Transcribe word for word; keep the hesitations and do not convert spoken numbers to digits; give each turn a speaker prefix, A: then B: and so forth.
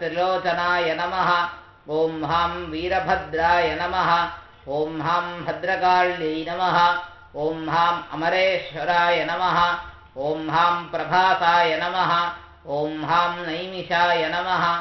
A: त्रिलोचनाय नमः। ॐ हां वीरभद्राय नमः। ॐ हां भद्रकाल्यै नमः। ॐ हां अमरेश्वराय नमः। ॐ हां प्रभासाय नमः। ॐ हां नैमिषाय नमः।